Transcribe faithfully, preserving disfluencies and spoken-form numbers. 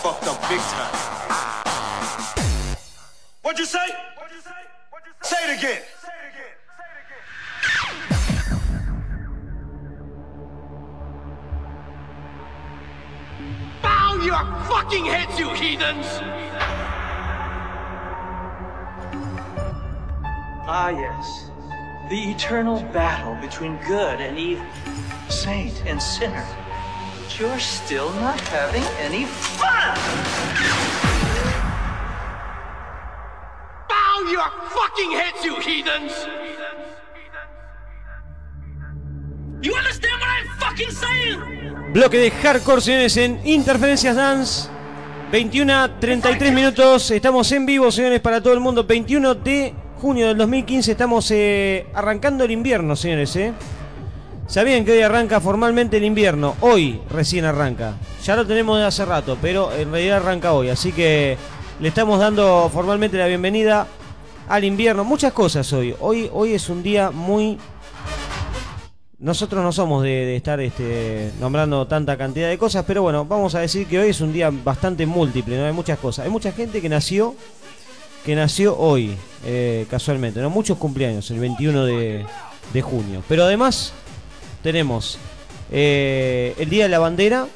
fucked up big time. What'd you say? What'd you say? What'd you say? Say it again. Say it again. Say it again. Bow your fucking heads, you heathens! Ah, yes. The eternal battle between good and evil, saint and sinner. But you're still not having any fun! Bow your fucking heads, you heathens! You understand what I'm fucking saying? Bloque de hardcore, señores, en Interferencias Dance. veintiuno a treinta y tres minutos. Estamos en vivo, señores, para todo el mundo. veintiuno de junio del dos mil quince. Estamos eh, arrancando el invierno, señores. Eh. Sabían que hoy arranca formalmente el invierno. Hoy recién arranca. Ya lo tenemos de hace rato, pero en realidad arranca hoy. Así que le estamos dando formalmente la bienvenida al invierno. Muchas cosas hoy. Hoy, hoy es un día muy... Nosotros no somos de, de estar este, nombrando tanta cantidad de cosas, pero bueno, vamos a decir que hoy es un día bastante múltiple, ¿no? Hay muchas cosas. Hay mucha gente que nació que nació hoy, eh, casualmente, ¿no? Muchos cumpleaños, el veintiuno de, de junio. Pero además tenemos eh, el Día de la Bandera,